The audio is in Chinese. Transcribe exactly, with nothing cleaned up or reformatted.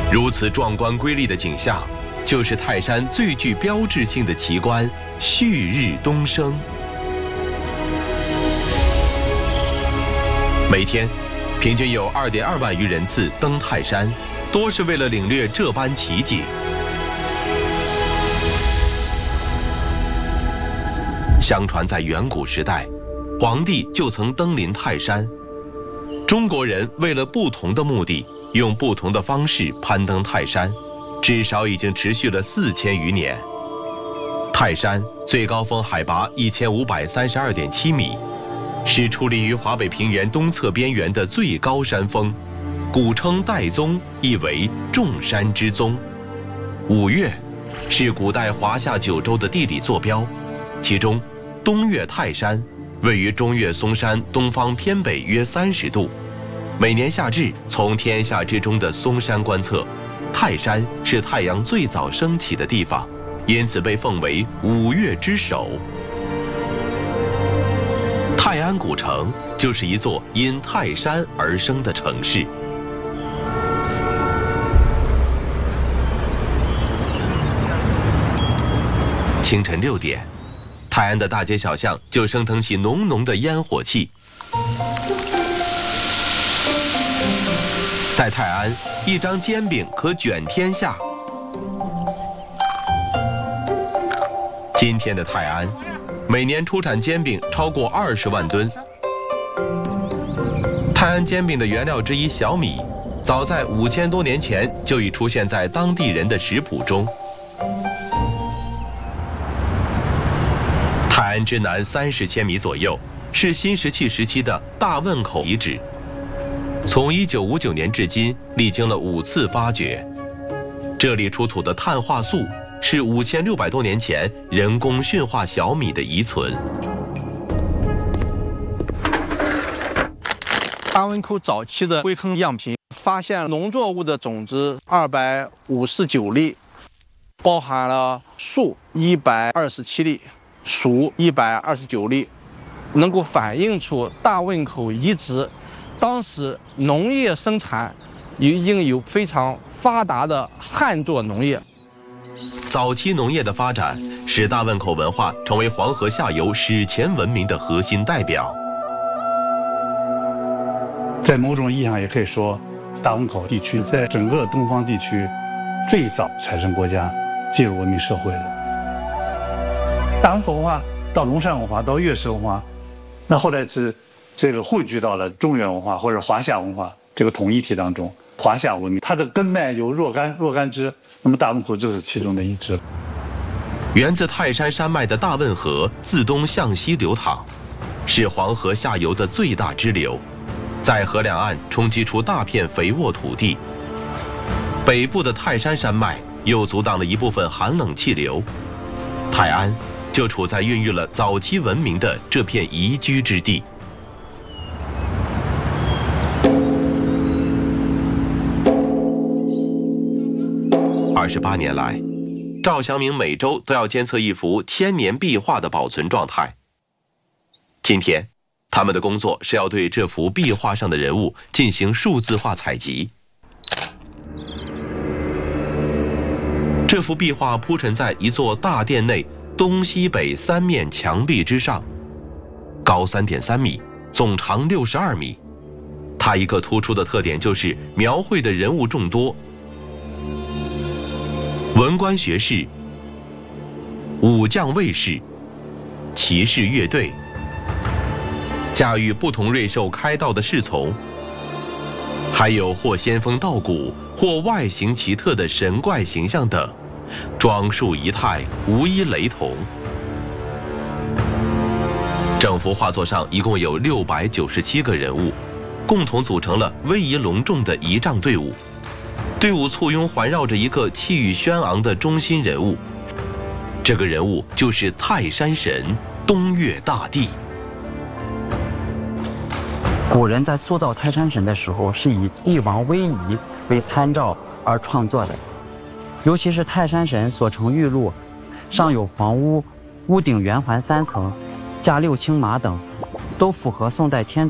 如此壮观瑰丽的景象，就是泰山最具标志性的奇观——旭日东升。每天，平均有 二点二万余人次登泰山，多是为了领略这般奇景。相传在远古时代，皇帝就曾登临泰山。中国人为了不同的目的，用不同的方式攀登泰山，至少已经持续了四千余年。泰山最高峰海拔一千五百三十二点七米，是矗立于华北平原东侧边缘的最高山峰，古称岱宗，意为众山之宗。五岳是古代华夏九州的地理坐标，其中东岳泰山位于中岳嵩山东方偏北约三十度。每年夏至，从天下之中的嵩山观测，泰山是太阳最早升起的地方，因此被奉为五岳之首。泰安古城就是一座因泰山而生的城市。清晨六点，泰安的大街小巷就升腾起浓浓的烟火气。在泰安，一张煎饼可卷天下。今天的泰安，每年出产煎饼超过二十万吨。泰安煎饼的原料之一小米，早在五千多年前就已出现在当地人的食谱中。泰安之南三十千米左右，是新石器时期的大汶口遗址。从一九五九年至今，历经了五次发掘。这里出土的碳化素是五千六百多年前人工驯化小米的遗存。 大汶口早期的灰坑样品发现农作物的种子二百五十九粒，包含了树一百二十七粒，黍一百二十九粒，能够反映出大汶口遗址当时农业生产已经有非常发达的旱作农业。 早期农业的发展使大汶口文化成为黄河下游史前文明的核心代表。 在某种意义上也可以说，大汶口地区在整个东方地区最早产生国家、进入文明社会的。大汶口文化到龙山文化到月氏文化，那后来是这个汇聚到了中原文化或者华夏文化这个统一体当中。华夏文明它的根脉有若干若干支，那么大汶口就是其中的一支。 源自泰山山脉的大汶河自东向西流淌，是黄河下游的最大支流，在河两岸冲击出大片肥沃土地。北部的泰山山脉又阻挡了一部分寒冷气流，泰安就处在孕育了早期文明的这片宜居之地。二十八年来，赵祥明每周都要监测一幅千年壁画的保存状态。今天，他们的工作是要对这幅壁画上的人物进行数字化采集。这幅壁画铺陈在一座大殿内东西北三面墙壁之上，高 三点三米，总长六十二米。它一个突出的特点就是描绘的人物众多，文官学士、武将卫士、骑士乐队，驾驭不同瑞兽开道的侍从，还有或仙风道骨、或外形奇特的神怪形象等，装束仪态无一雷同。整幅画作上一共有六百九十七个人物，共同组成了威仪隆重的仪仗队伍。队伍簇拥环绕着一个气宇轩昂的中心人物，这个人物就是泰山神东岳大帝。 古人在塑造泰山神的时候，是以帝王威仪为参照而创作的。尤其是泰山神所乘玉鹿，上有黄屋，屋顶圆环三层，驾六青马等，都符合宋代天